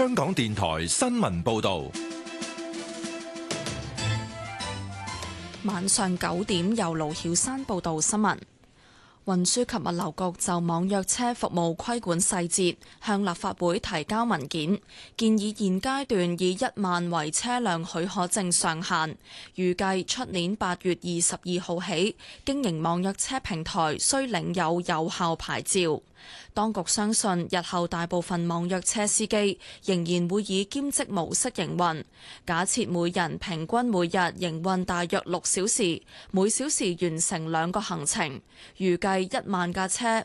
香港電台新聞報道。 晚上9點，由盧曉珊報道新聞。運輸及物流局就網約車服務規管細節向立法會提交文件，建議現階段以1萬為車輛許可證上限，預計出年8月22號起，經營網約車平台需領有有效牌照。當局相信日後大部分網約車司機仍然會以兼職模式營運，假設每人平均每日營運大約6小時，每小時完成2個行程，預計1萬架車